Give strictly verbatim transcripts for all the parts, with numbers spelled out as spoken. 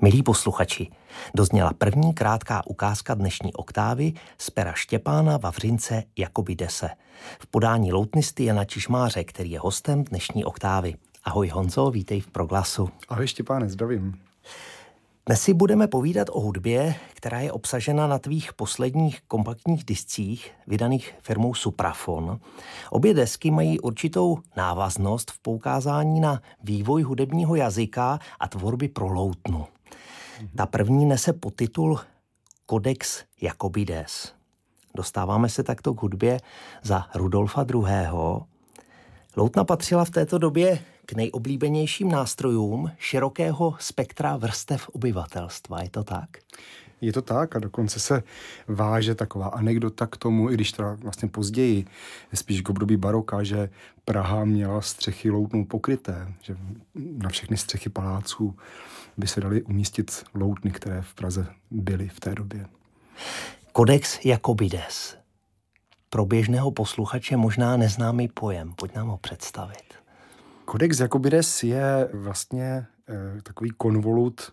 Milí posluchači, dozněla první krátká ukázka dnešní oktávy z pera Štěpána Vavřince Jakobidese v podání loutnisty Jana Čižmáře, který je hostem dnešní oktávy. Ahoj Honzo, vítej v Proglasu. Ahoj Štěpáne, zdravím. Dnes si budeme povídat o hudbě, která je obsažena na tvých posledních kompaktních discích, vydaných firmou Supraphon. Obě desky mají určitou návaznost v poukázání na vývoj hudebního jazyka a tvorby pro loutnu. Ta první nese podtitul Codex Jacobides. Dostáváme se takto k hudbě za Rudolfa druhého. Loutna patřila v této době k nejoblíbenějším nástrojům širokého spektra vrstev obyvatelstva. Je to tak? Je to tak a dokonce se váže taková anekdota k tomu, i když teda vlastně později, spíš k období baroka, že Praha měla střechy loutnou pokryté, že na všechny střechy paláců by se daly umístit loutny, které v Praze byly v té době. Codex Jacobides. Pro běžného posluchače možná neznámý pojem. Pojď nám ho představit. Codex Jacobides je vlastně e, takový konvolut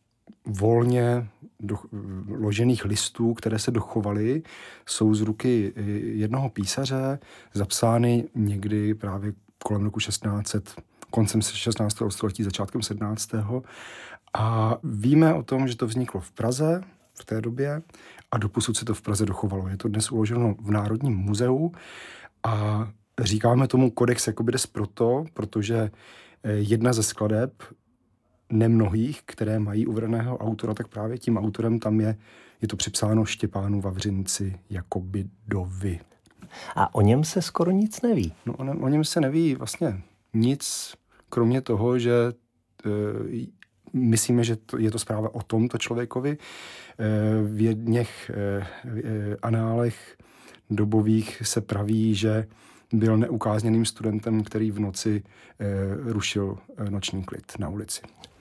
volně do, ložených listů, které se dochovaly, jsou z ruky jednoho písaře, zapsány někdy právě kolem roku šestnáct set, koncem šestnáctého století, začátkem sedmnáctého A víme o tom, že to vzniklo v Praze v té době a doposud se to v Praze dochovalo. Je to dnes uloženo v Národním muzeu a říkáme tomu Codex Jacobides proto, protože jedna ze skladeb nemnohých, které mají uvedeného autora, tak právě tím autorem tam je, je to připsáno Štěpánu Vavřinci Jakobidovi. A o něm se skoro nic neví. No o, něm, o něm se neví vlastně nic, kromě toho, že e, myslíme, že to, je to zpráva o tomto člověkovi. E, v jedněch e, e, análech dobových se praví, že byl neukázněným studentem, který v noci e, rušil e, noční klid na ulici.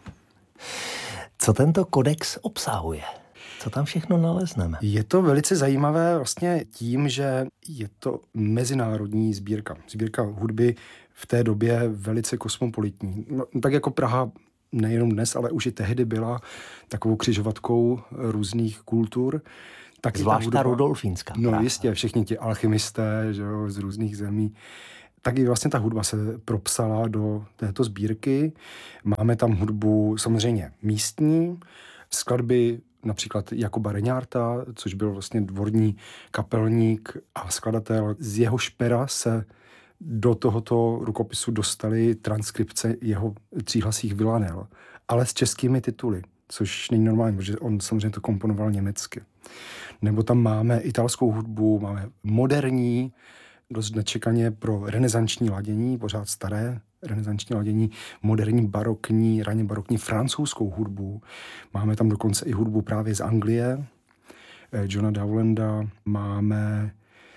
Co tento kodex obsahuje? Co tam všechno nalezneme? Je to velice zajímavé vlastně tím, že je to mezinárodní sbírka. Sbírka hudby v té době velice kosmopolitní. No, tak jako Praha nejenom dnes, ale už i tehdy byla takovou křižovatkou různých kultur. Tak zvlášť ta rudolfínská. No Praha. Jistě, všichni ti alchymisté, že jo, z různých zemí. Tak i vlastně ta hudba se propsala do této sbírky. Máme tam hudbu samozřejmě místní, skladby například Jakuba Reňárta, což byl vlastně dvorní kapelník a skladatel. Z jeho špera se do tohoto rukopisu dostaly transkripce jeho tříhlasých vilanel, ale s českými tituly, což není normální, protože on samozřejmě to komponoval německy. Nebo tam máme italskou hudbu, máme moderní, dost nečekaně pro renesanční ladění, pořád staré renesanční ladění, moderní barokní, raně barokní francouzskou hudbu. Máme tam dokonce i hudbu právě z Anglie, Johna Dowlanda. Máme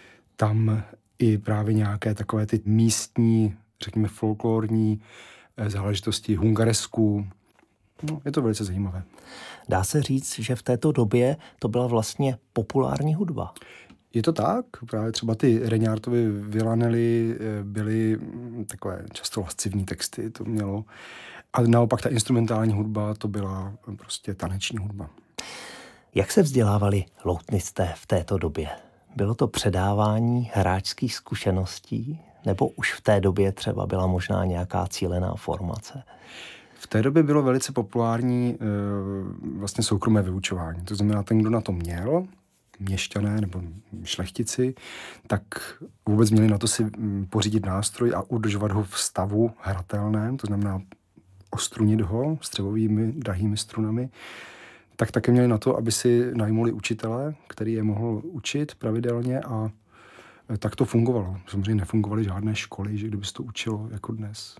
tam i právě nějaké takové ty místní, řekněme folklorní záležitosti hungaresku. No, je to velice zajímavé. Dá se říct, že v této době to byla vlastně populární hudba. Je to tak, právě třeba ty Reňártovy vilanely byly takové často lascivní texty, to mělo. A naopak ta instrumentální hudba, to byla prostě taneční hudba. Jak se vzdělávali loutnisté v této době? Bylo to předávání hráčských zkušeností, nebo už v té době třeba byla možná nějaká cílená formace? V té době bylo velice populární e, vlastně soukromé vyučování. To znamená, ten, kdo na to měl, měšťané nebo šlechtici, tak vůbec měli na to si pořídit nástroj a udržovat ho v stavu hratelném, to znamená ostrunit ho střevovými drahými strunami, tak také měli na to, aby si najmuli učitele, který je mohl učit pravidelně a tak to fungovalo. Samozřejmě nefungovaly žádné školy, že kdyby se to učilo jako dnes.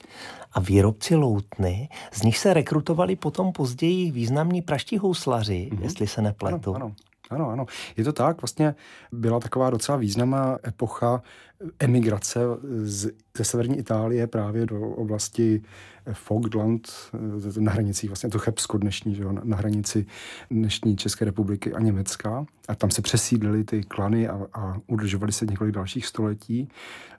A výrobci loutny, z nich se rekrutovali potom později významní praští houslaři, mm-hmm. jestli se nepletu. Ano, ano. Ano, ano. Je to tak. Vlastně byla taková docela významná epocha, emigrace z, ze severní Itálie právě do oblasti Falkland, na hranicích, vlastně to Chebsko dnešní, že jo, na, na hranici dnešní České republiky a Německa. A tam se přesídlily ty klany a, a udržovaly se několik dalších století.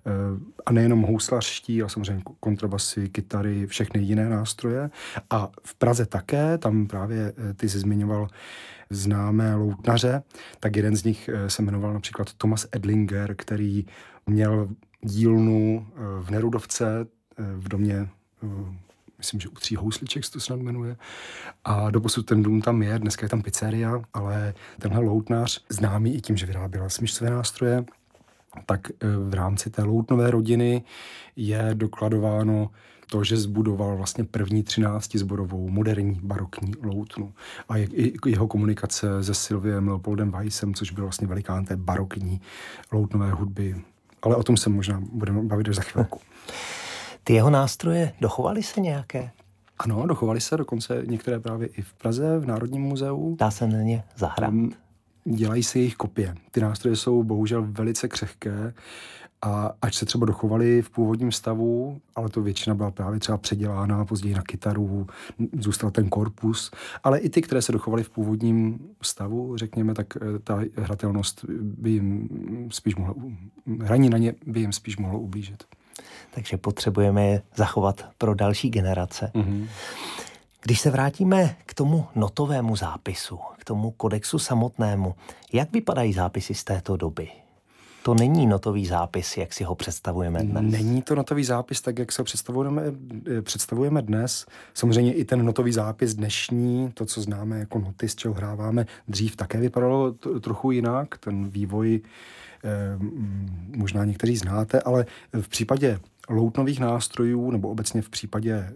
A nejenom houslařští, ale samozřejmě kontrabasy, kytary, všechny jiné nástroje. A v Praze také, tam právě ty jsi zmiňoval známé loutnaře, tak jeden z nich se jmenoval například Thomas Edlinger, který měl dílnu v Nerudovce v domě, myslím, že u Tří housliček se to snad jmenuje. A doposud ten dům tam je, dneska je tam pizzeria, ale tenhle loutnář, známý i tím, že vyráběla smyčcové nástroje, tak v rámci té loutnové rodiny je dokladováno to, že zbudoval vlastně první třináctizborovou moderní barokní loutnu. A jeho komunikace se Sylviem Leopoldem Weissem, což byl vlastně velikán té barokní loutnové hudby. Ale o tom se možná budeme bavit až za chvilku. Ty jeho nástroje dochovaly se nějaké? Ano, dochovaly se, dokonce některé právě i v Praze, v Národním muzeu. Dá se na ně zahrát? Dělají se jejich kopie. Ty nástroje jsou bohužel velice křehké a ať se třeba dochovaly v původním stavu, ale to většina byla právě třeba předělána později na kytaru, zůstal ten korpus, ale i ty, které se dochovaly v původním stavu, řekněme, tak ta hratelnost by jim spíš mohla, hraní na ně by jim spíš mohlo ublížit. Takže potřebujeme je zachovat pro další generace. Mm-hmm. Když se vrátíme k tomu notovému zápisu, k tomu kodexu samotnému, jak vypadají zápisy z této doby? To není notový zápis, jak si ho představujeme dnes. Není to notový zápis, tak jak se ho představujeme, představujeme dnes. Samozřejmě i ten notový zápis dnešní, to, co známe jako noty, z čeho hráváme, dřív také vypadalo t- trochu jinak. Ten vývoj eh, možná někteří znáte, ale v případě loutnových nástrojů, nebo obecně v případě e,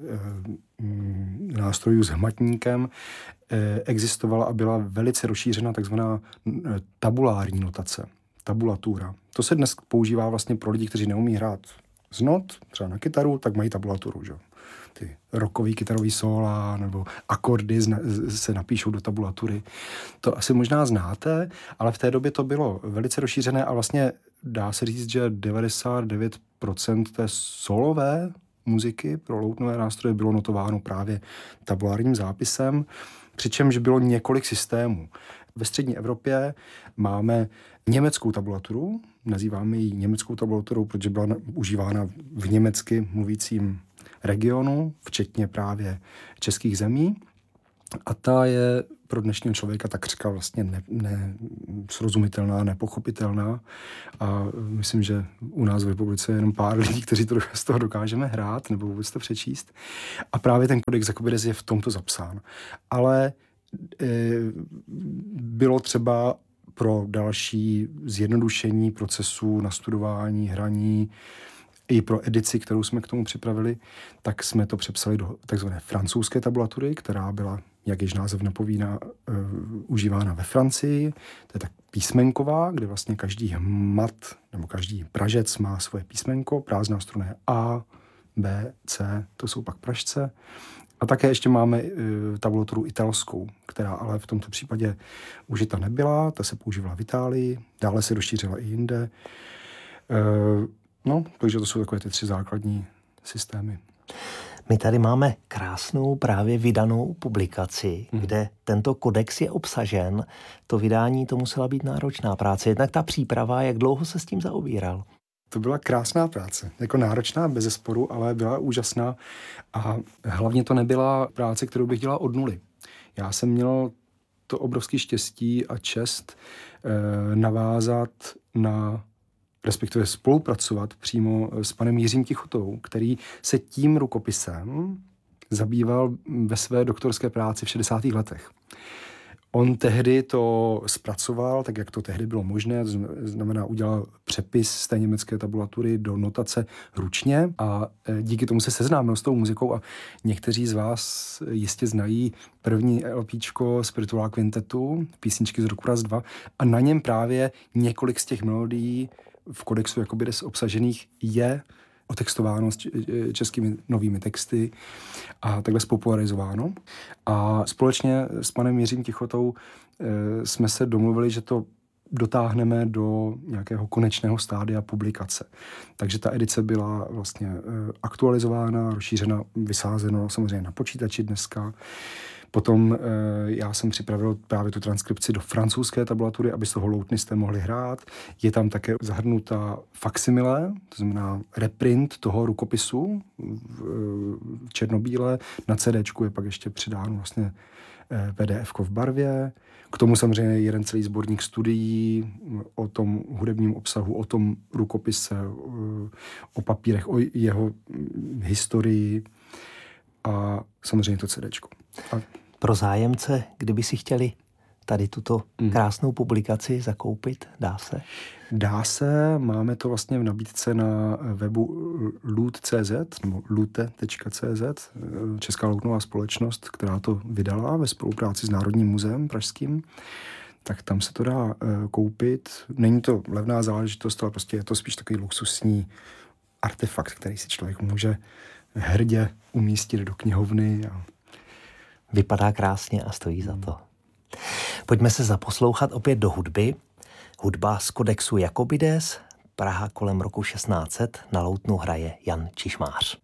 m, nástrojů s hmatníkem e, existovala a byla velice rozšířena takzvaná e, tabulární notace, tabulatura. To se dnes používá vlastně pro lidi, kteří neumí hrát z not, třeba na kytaru, tak mají tabulaturu, že? Ty rockový kytarový sóla nebo akordy zna, se napíšou do tabulatury. To asi možná znáte, ale v té době to bylo velice rozšířené a vlastně dá se říct, že devadesát devět procent té solové muziky pro loutnové nástroje bylo notováno právě tabulárním zápisem, přičemž bylo několik systémů. Ve střední Evropě máme německou tabulaturu, nazýváme ji německou tabulaturou, protože byla užívána v německy mluvícím regionu, včetně právě českých zemí. A ta je pro dnešního člověka takřka vlastně ne, ne, srozumitelná, nepochopitelná. A myslím, že u nás v republice je jenom pár lidí, kteří to z toho dokážeme hrát nebo vůbec to přečíst. A právě ten kodex Jacobides je v tomto zapsán. Ale e, bylo třeba pro další zjednodušení procesů nastudování, hraní, i pro edici, kterou jsme k tomu připravili, tak jsme to přepsali do takzvané francouzské tabulatury, která byla, jak již název napovídá, uh, užívána ve Francii. To je tak písmenková, kde vlastně každý hmat nebo každý pražec má svoje písmenko, prázdná struna je A, B, C, to jsou pak pražce. A také ještě máme uh, tabulaturu italskou, která ale v tomto případě užita nebyla, ta se používala v Itálii, dále se rozšířila i jinde. Uh, No, takže to jsou takové ty tři základní systémy. My tady máme krásnou právě vydanou publikaci, hmm. kde tento kodex je obsažen. To vydání, to musela být náročná práce. Jednak ta příprava, jak dlouho se s tím zaobíral? To byla krásná práce. Jako náročná, bezesporu, ale byla úžasná. A hlavně to nebyla práce, kterou bych dělal od nuly. Já jsem měl to obrovské štěstí a čest eh, navázat na respektive spolupracovat přímo s panem Jiřím Tichotou, který se tím rukopisem zabýval ve své doktorské práci v šedesátých letech. On tehdy to zpracoval, tak jak to tehdy bylo možné, to znamená udělal přepis z té německé tabulatury do notace ručně a díky tomu se seznámil s tou muzikou a někteří z vás jistě znají první LPčko Spiritual Quintetu, písničky z roku raz dva a na něm právě několik z těch melodií v kodexu Jacobides obsažených je otextováno s českými novými texty a takhle spopularizováno. A společně s panem Jiřím Tichotou e, jsme se domluvili, že to dotáhneme do nějakého konečného stádia publikace. Takže ta edice byla vlastně aktualizována, rozšířena, vysázeno samozřejmě na počítači dneska. Potom já jsem připravil právě tu transkripci do francouzské tabulatury, aby z toho loutnisté mohli hrát. Je tam také zahrnuta faksimile, to znamená reprint toho rukopisu v černobíle. Na CDčku je pak ještě přidáno vlastně P D F v barvě. K tomu samozřejmě jeden celý sborník studií o tom hudebním obsahu, o tom rukopise, o papírech, o jeho historii a samozřejmě to CDčko. A pro zájemce, kdyby si chtěli tady tuto krásnou publikaci zakoupit, dá se? Dá se, máme to vlastně v nabídce na webu loot tečka cé zet nebo lute tečka cé zet, Česká loutnová společnost, která to vydala ve spolupráci s Národním muzeem pražským, tak tam se to dá koupit. Není to levná záležitost, ale prostě je to spíš takový luxusní artefakt, který si člověk může hrdě umístit do knihovny. A vypadá krásně a stojí za to. Pojďme se zaposlouchat opět do hudby. Hudba z kodexu Jakobides, Praha kolem roku šestnáct set, na loutnu hraje Jan Čišmář.